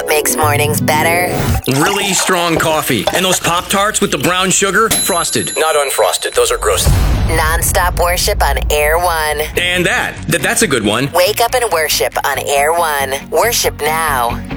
what makes mornings better? Really strong coffee. And those Pop-Tarts with the brown sugar, frosted, not unfrosted. Those are gross. Non-stop worship on Air One. And that's a good one. Wake up and worship on Air One. Worship now.